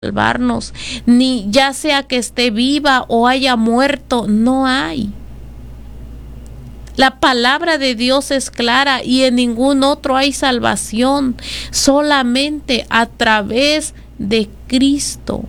salvarnos, ni ya sea que esté viva o haya muerto, no hay. La palabra de Dios es clara y en ningún otro hay salvación, solamente a través de Cristo.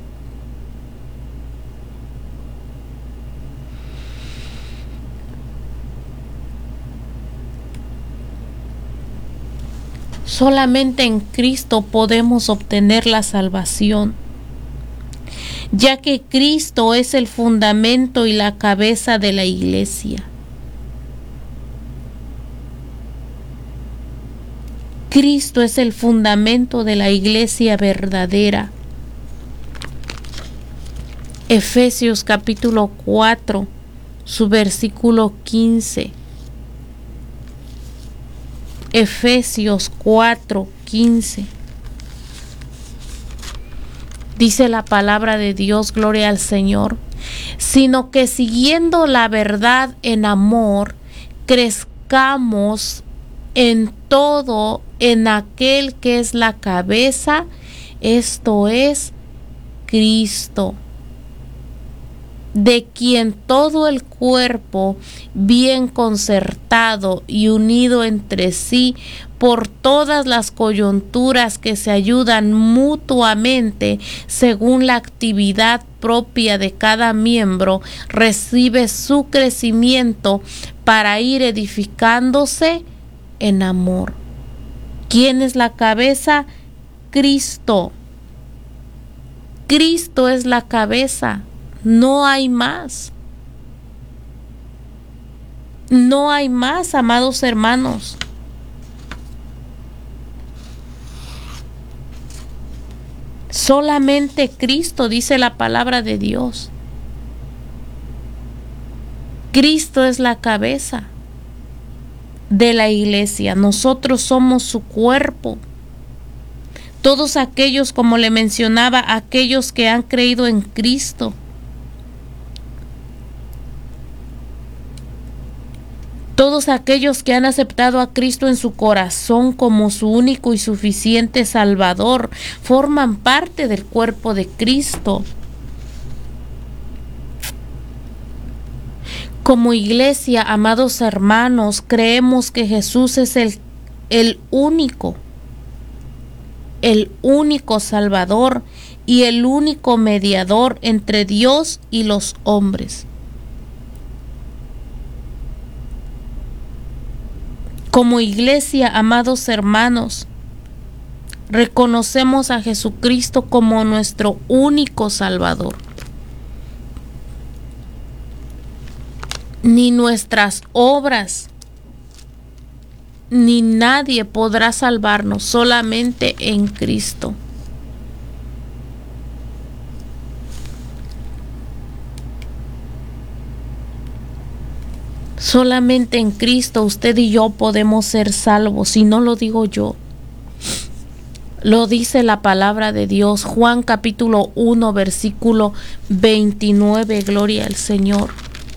Solamente en Cristo podemos obtener la salvación, ya que Cristo es el fundamento y la cabeza de la iglesia. Cristo es el fundamento de la iglesia verdadera. Efesios capítulo 4, su versículo 15. Efesios 4:15. Dice la palabra de Dios, gloria al Señor, sino que siguiendo la verdad en amor, crezcamos en todo en aquel que es la cabeza, esto es Cristo, de quien todo el cuerpo, bien concertado y unido entre sí por todas las coyunturas que se ayudan mutuamente según la actividad propia de cada miembro, recibe su crecimiento para ir edificándose en amor. ¿Quién es la cabeza? Cristo. Cristo es la cabeza. No hay más. No hay más, amados hermanos. Solamente Cristo, dice la palabra de Dios. Cristo es la cabeza de la iglesia. Nosotros somos su cuerpo. Todos aquellos, como le mencionaba, aquellos que han creído en Cristo, todos aquellos que han aceptado a Cristo en su corazón como su único y suficiente Salvador, forman parte del cuerpo de Cristo. Como iglesia, amados hermanos, creemos que Jesús es el único Salvador y el único mediador entre Dios y los hombres. Como iglesia, amados hermanos, reconocemos a Jesucristo como nuestro único Salvador. Ni nuestras obras, ni nadie podrá salvarnos, solamente en Cristo. Solamente en Cristo usted y yo podemos ser salvos, y no lo digo yo. Lo dice la palabra de Dios, Juan capítulo 1, versículo 29, gloria al Señor.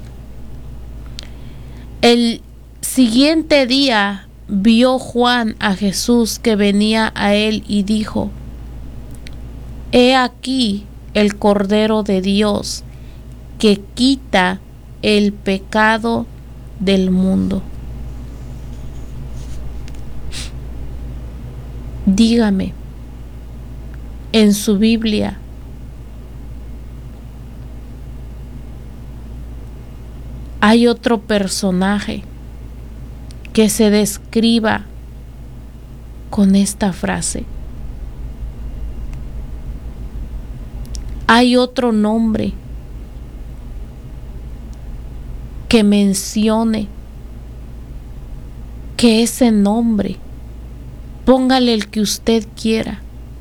El siguiente día vio Juan a Jesús que venía a él y dijo: He aquí el Cordero de Dios que quita el pecado del mundo. Dígame, en su Biblia, ¿hay otro personaje que se describa con esta frase? ¿Hay otro nombre que mencione que ese nombre, póngale el que usted quiera,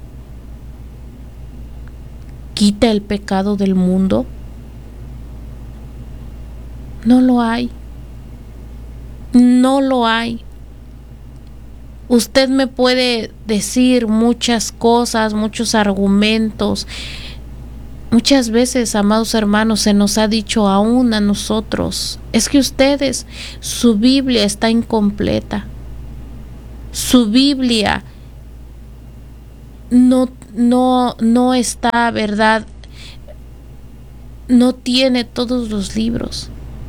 quita el pecado del mundo? No lo hay. No lo hay. Usted me puede decir muchas cosas, muchos argumentos. Muchas veces, amados hermanos, se nos ha dicho aún a nosotros, es que ustedes, su Biblia está incompleta. Su Biblia no está, ¿verdad? No tiene todos los libros.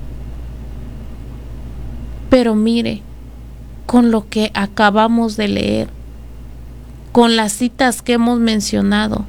Pero mire, con lo que acabamos de leer, con las citas que hemos mencionado,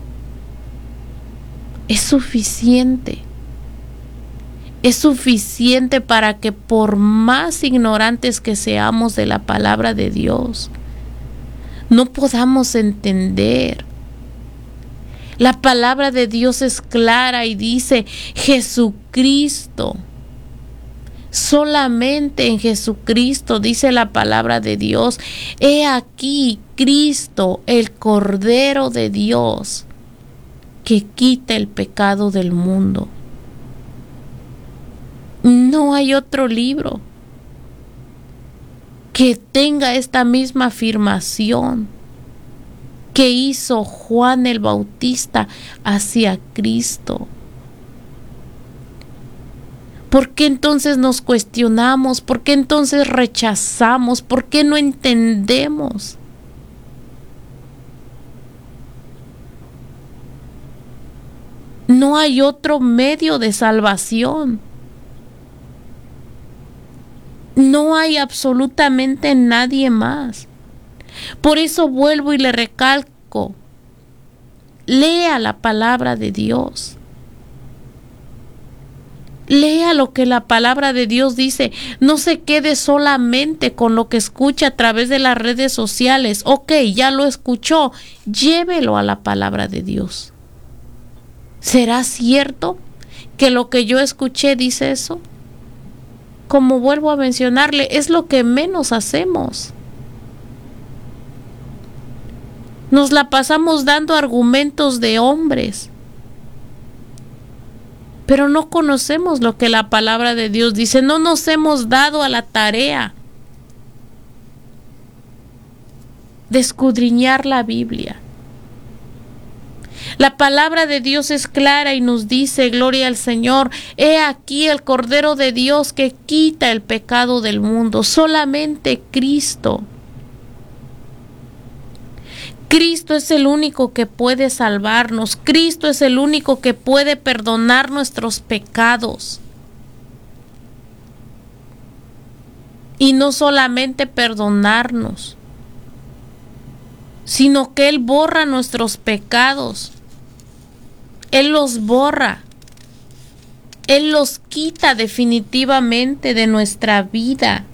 es suficiente. Es suficiente para que, por más ignorantes que seamos de la palabra de Dios, no podamos entender. La palabra de Dios es clara y dice: Jesucristo. Solamente en Jesucristo, dice la palabra de Dios: he aquí Cristo, el Cordero de Dios, que quita el pecado del mundo. No hay otro libro que tenga esta misma afirmación que hizo Juan el Bautista hacia Cristo. ¿Por qué entonces nos cuestionamos? ¿Por qué entonces rechazamos? ¿Por qué no entendemos? No hay otro medio de salvación. No hay absolutamente nadie más. Por eso vuelvo y le recalco: lea la palabra de Dios. Lea lo que la palabra de Dios dice. No se quede solamente con lo que escucha a través de las redes sociales. Ok, ya lo escuchó, llévelo a la palabra de Dios. ¿Será cierto que lo que yo escuché dice eso? Como vuelvo a mencionarle, es lo que menos hacemos. Nos la pasamos dando argumentos de hombres, pero no conocemos lo que la palabra de Dios dice. No nos hemos dado a la tarea de escudriñar la Biblia. La palabra de Dios es clara y nos dice: gloria al Señor, he aquí el Cordero de Dios que quita el pecado del mundo. Solamente Cristo. Cristo es el único que puede salvarnos. Cristo es el único que puede perdonar nuestros pecados. Y no solamente perdonarnos, sino que Él borra nuestros pecados. Él los borra. Él los quita definitivamente de nuestra vida.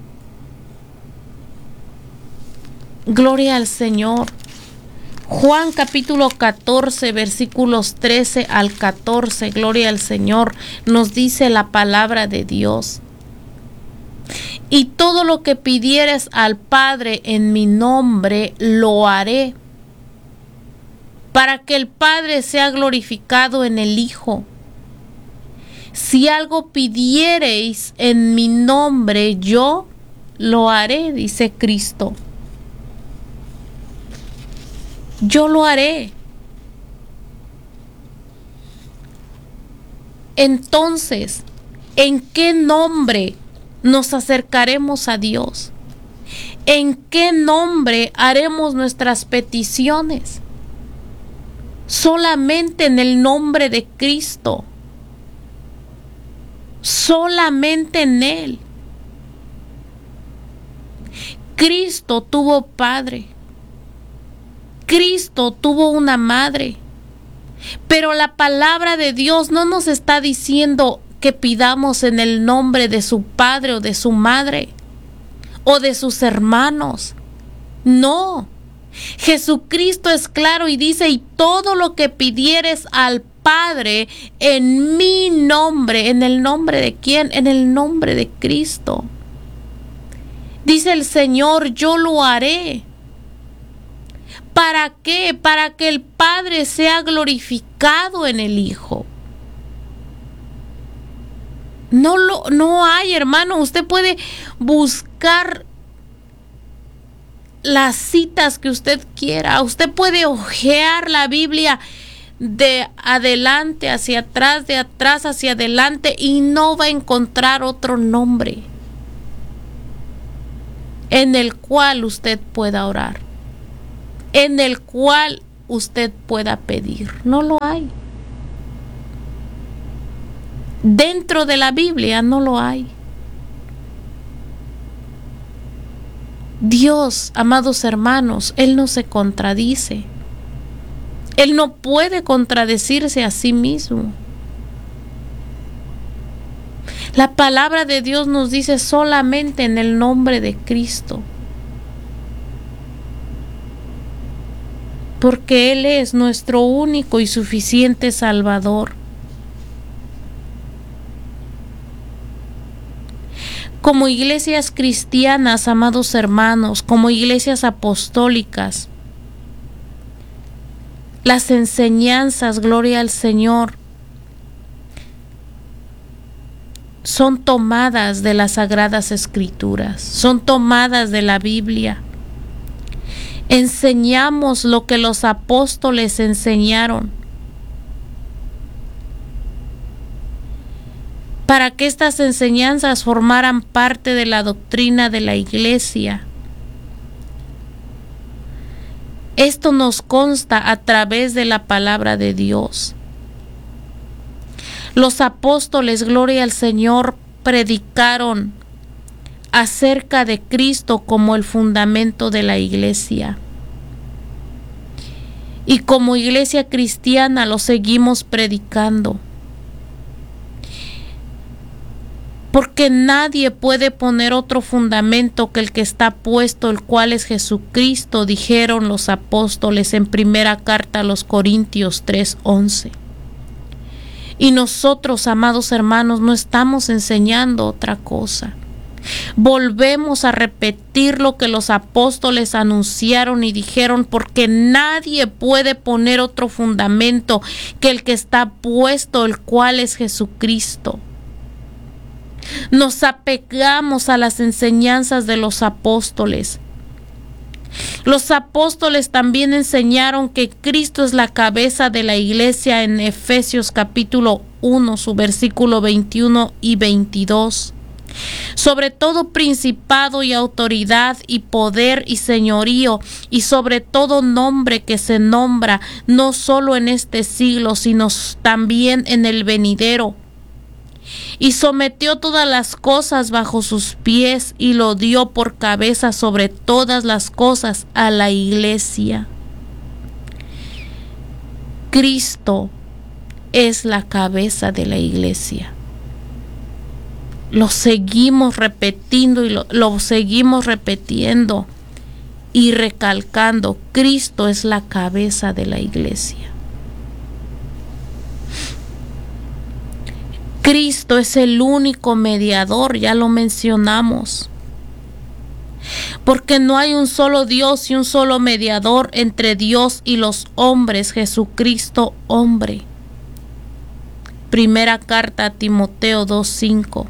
Gloria al Señor. Juan capítulo 14, versículos 13 al 14, gloria al Señor, nos dice la palabra de Dios: y todo lo que pidieres al Padre en mi nombre, lo haré, para que el Padre sea glorificado en el Hijo. Si algo pidiereis en mi nombre, yo lo haré, dice Cristo. Yo lo haré. Entonces, ¿en qué nombre nos acercaremos a Dios? ¿En qué nombre haremos nuestras peticiones? Solamente en el nombre de Cristo. Solamente en Él. Cristo tuvo padre. Cristo tuvo una madre. Pero la palabra de Dios no nos está diciendo que pidamos en el nombre de su padre o de su madre o de sus hermanos. No. Jesucristo es claro y dice: y todo lo que pidieres al Padre en mi nombre. ¿En el nombre de quién? En el nombre de Cristo. Dice el Señor: yo lo haré. ¿Para qué? Para que el Padre sea glorificado en el Hijo. No hay, hermano. Usted puede buscar las citas que usted quiera. Usted puede hojear la Biblia de adelante hacia atrás, de atrás hacia adelante, y no va a encontrar otro nombre en el cual usted pueda orar, en el cual usted pueda pedir. No lo hay. Dentro de la Biblia no lo hay. Dios, amados hermanos, Él no se contradice. Él no puede contradecirse a sí mismo. La palabra de Dios nos dice solamente en el nombre de Cristo. Porque Él es nuestro único y suficiente Salvador. Como iglesias cristianas, amados hermanos, como iglesias apostólicas, las enseñanzas, gloria al Señor, son tomadas de las Sagradas Escrituras, son tomadas de la Biblia. Enseñamos lo que los apóstoles enseñaron, para que estas enseñanzas formaran parte de la doctrina de la iglesia. Esto nos consta a través de la palabra de Dios. Los apóstoles, gloria al Señor, predicaron acerca de Cristo como el fundamento de la iglesia. Y como iglesia cristiana lo seguimos predicando. Porque nadie puede poner otro fundamento que el que está puesto, el cual es Jesucristo, dijeron los apóstoles en primera carta a los Corintios 3:11. Y nosotros, amados hermanos, no estamos enseñando otra cosa. Volvemos a repetir lo que los apóstoles anunciaron y dijeron, porque nadie puede poner otro fundamento que el que está puesto, el cual es Jesucristo. Nos apegamos a las enseñanzas de los apóstoles. Los apóstoles también enseñaron que Cristo es la cabeza de la iglesia en Efesios capítulo 1, su versículo 21 y 22. Sobre todo principado y autoridad y poder y señorío y sobre todo nombre que se nombra no solo en este siglo, sino también en el venidero. Y sometió todas las cosas bajo sus pies y lo dio por cabeza sobre todas las cosas a la iglesia. Cristo es la cabeza de la iglesia. Lo seguimos repitiendo y lo seguimos repitiendo y recalcando. Cristo es la cabeza de la iglesia. Cristo es el único mediador, ya lo mencionamos. Porque no hay un solo Dios y un solo mediador entre Dios y los hombres, Jesucristo hombre. Primera carta a Timoteo 2:5.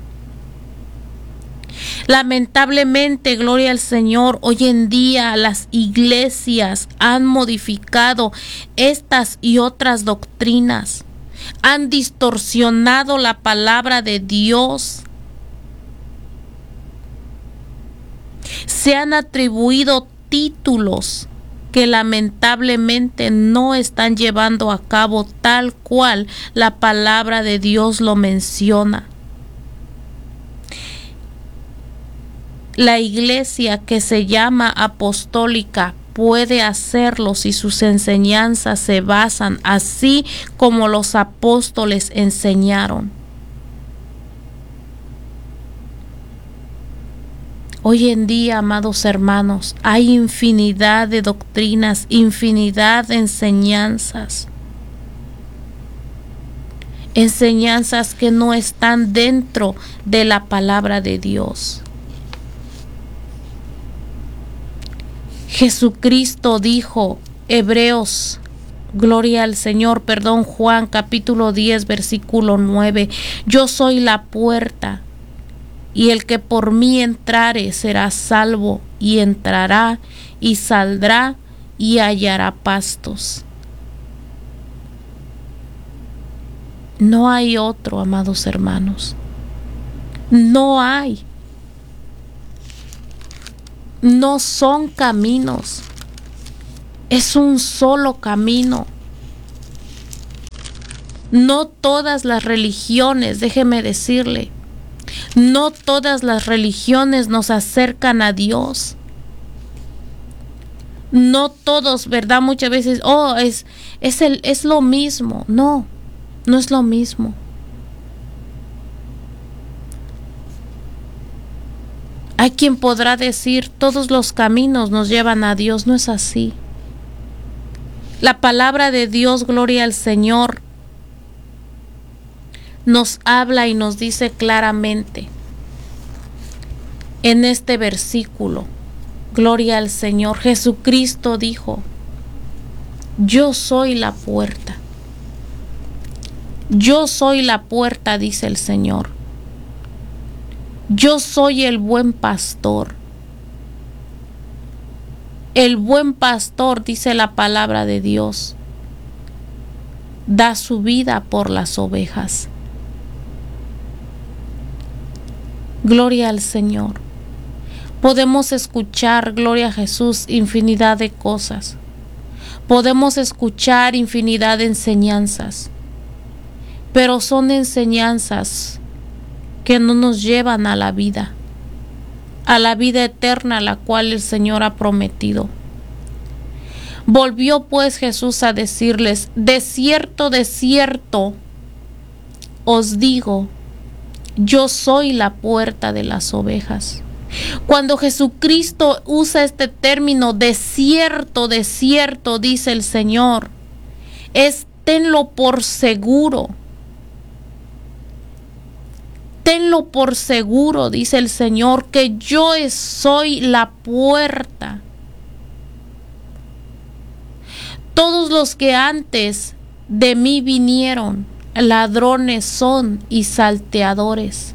Lamentablemente, gloria al Señor, hoy en día las iglesias han modificado estas y otras doctrinas. Han distorsionado la palabra de Dios. Se han atribuido títulos que lamentablemente no están llevando a cabo tal cual la palabra de Dios lo menciona. La iglesia que se llama apostólica puede hacerlo si sus enseñanzas se basan así como los apóstoles enseñaron. Hoy en día, amados hermanos, hay infinidad de doctrinas, infinidad de enseñanzas. Enseñanzas que no están dentro de la palabra de Dios. Jesucristo dijo, Juan capítulo 10 versículo 9, yo soy la puerta, y el que por mí entrare será salvo, y entrará y saldrá y hallará pastos. No hay otro, amados hermanos. No hay. No son caminos. Es un solo camino. No todas las religiones, déjeme decirle, no todas las religiones nos acercan a Dios. No todos, ¿verdad? Muchas veces, es lo mismo. No, no es lo mismo. Hay quien podrá decir, todos los caminos nos llevan a Dios. No es así. La palabra de Dios, gloria al Señor, nos habla y nos dice claramente en este versículo, gloria al Señor, Jesucristo dijo, yo soy la puerta. Yo soy la puerta, dice el Señor. Yo soy el buen pastor. El buen pastor, dice la palabra de Dios, da su vida por las ovejas. Gloria al Señor. Podemos escuchar, gloria a Jesús, infinidad de cosas. Podemos escuchar infinidad de enseñanzas, pero son enseñanzas que no nos llevan a la vida eterna, la cual el Señor ha prometido. Volvió pues Jesús a decirles, de cierto, os digo, yo soy la puerta de las ovejas. Cuando Jesucristo usa este término, de cierto, dice el Señor, tenlo por seguro. Tenlo por seguro, dice el Señor, que yo soy la puerta. Todos los que antes de mí vinieron, ladrones son y salteadores.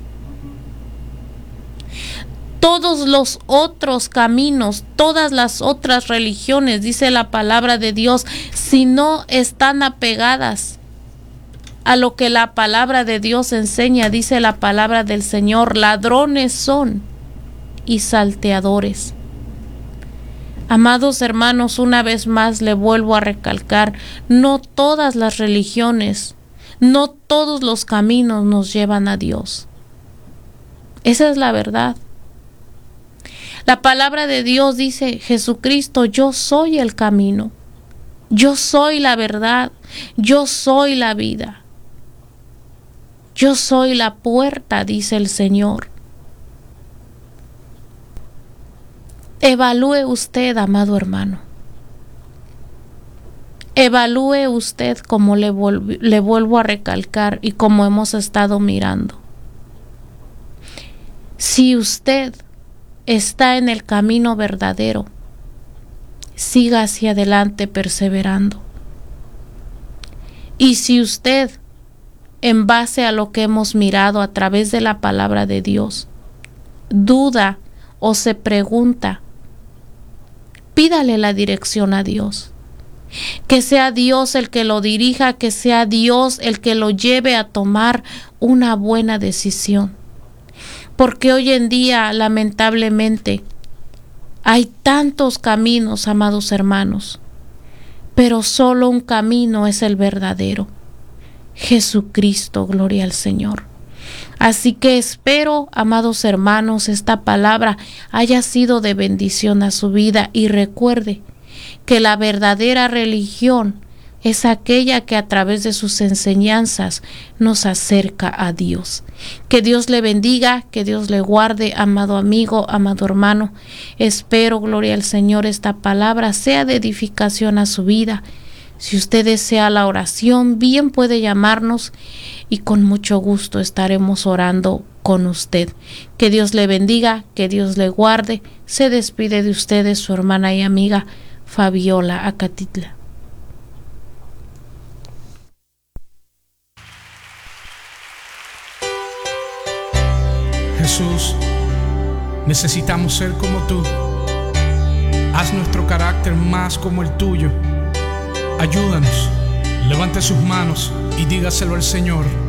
Todos los otros caminos, todas las otras religiones, dice la palabra de Dios, si no están apegadas a lo que la palabra de Dios enseña, dice la palabra del Señor, ladrones son y salteadores. Amados hermanos, una vez más le vuelvo a recalcar, no todas las religiones, no todos los caminos nos llevan a Dios. Esa es la verdad. La palabra de Dios dice, Jesucristo, yo soy el camino, yo soy la verdad, yo soy la vida. Yo soy la puerta, dice el Señor. Evalúe usted, amado hermano. Evalúe usted, como le vuelvo a recalcar y como hemos estado mirando. Si usted está en el camino verdadero, siga hacia adelante perseverando. Y si usted, en base a lo que hemos mirado a través de la palabra de Dios, duda o se pregunta, pídale la dirección a Dios. Que sea Dios el que lo dirija, que sea Dios el que lo lleve a tomar una buena decisión. Porque hoy en día, lamentablemente, hay tantos caminos, amados hermanos, pero solo un camino es el verdadero. Jesucristo, gloria al Señor. Así que espero, amados hermanos, esta palabra haya sido de bendición a su vida y recuerde que la verdadera religión es aquella que a través de sus enseñanzas nos acerca a Dios. Que Dios le bendiga, que Dios le guarde, amado amigo, amado hermano. Espero, gloria al Señor, esta palabra sea de edificación a su vida. Si usted desea la oración, bien puede llamarnos y con mucho gusto estaremos orando con usted. Que Dios le bendiga, que Dios le guarde. Se despide de ustedes su hermana y amiga Fabiola Acatitla. Jesús, necesitamos ser como tú. Haz nuestro carácter más como el tuyo. Ayúdanos, levante sus manos y dígaselo al Señor.